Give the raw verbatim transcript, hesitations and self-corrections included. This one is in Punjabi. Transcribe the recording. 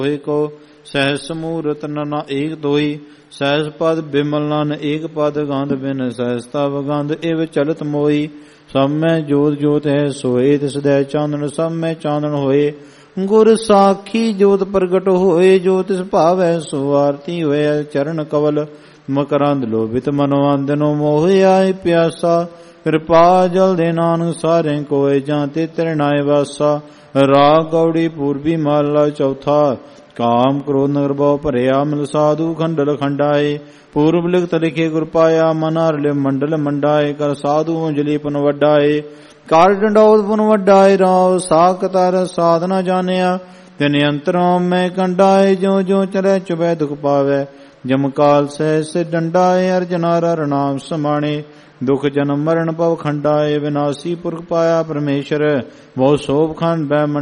ਹੋਏ ਕੋ ਸਹਿਸ ਮੂਰਤ ਨਨਾ ਏਕ ਦੋਈ ਸਹਿਸ ਪਦ ਬਿਮਲ ਨਨ ਏਕ ਪਦ ਗੰਧ ਬਿਨ ਸਹਿਸ ਤਵ ਗੰਧ ਇਵ ਚਲਤ ਮੋਈ ਸਭ ਮੈਂ ਜੋਤ ਜੋਤ ਹੈ ਸੋਏ ਤਿਸ ਦੈ ਚਾਨਣ ਸਭ ਮੈਂ ਚਾਨਣ ਹੋਏ ਗੁਰ ਸਾਖੀ ਜੋਤ ਪ੍ਰਗਟ ਹੋਏ ਜੋ ਤਿਸ ਭਾਵੈ ਸੋ ਆਰਤੀ ਹੋਏ ਚਰਨ ਕਵਲ ਮਕਰੰਦ ਲੋਭਿਤ ਮਨਵੰਦਨੋ ਮੋਹਿ ਆਏ ਪਿਆਸਾ ਕਿਰਪਾ ਜਲ ਦੇ ਨਾਨਕ ਸਾਰੇ ਕੋਏ ਜਾਂ ਤੇ ਤਿਰਨਾਏ ਵਾਸਾ ਰਾਗ ਗੌੜੀ ਪੂਰਬੀ ਮਹਲਾ ਚੌਥਾ ਕਾਮ ਕ੍ਰੋਧ ਨਗਰ ਬਹੁ ਭਰਿਆ ਮਿਲ ਸਾਧੂ ਖੰਡਲ ਖੰਡਾਏ ਪੂਰਬ ਲਿਖਤ ਲਿਖੇ ਗੁਰ ਪਾਇਆ ਮਨ ਹਰਲੇ ਮੰਡਲ ਮੰਡਾਏ ਕਰ ਸਾਧੂ ਅੰਜਲੀ ਪੁਨ ਵੱਡਾਏ ਕਾਰ ਡੰਡੌਤ ਪੁਨ ਵੱਡਾਏ ਰਾਵ ਸਾਖ ਤਰ ਸਾਧਨਾ ਜਾਣਿਆ ਤਿਨ ਅੰਤਰੋਂ ਮੈਂ ਕੰਡਾਏ ਜੋ ਜੋ ਚਰੈ ਚੁਬੈ ਦੁਖ ਪਾਵੈ ਜਮ ਕਾਲ ਸਹਿ ਸੇ ਡੰਡਾਏ ਅਰਜਨਾ ਰ ਨਾਮ ਸਮਾਣੇ ਦੁਖ ਜਨਮ ਮਰਨ ਭਵ ਖੰਡਾਏ ਵਿਨਾਸੀ ਪੁਰਖ ਪਾਇਆ ਪਰਮੇਸ਼ਰ ਬਹੁ ਸੋਭ ਖੰਡ ਬੈ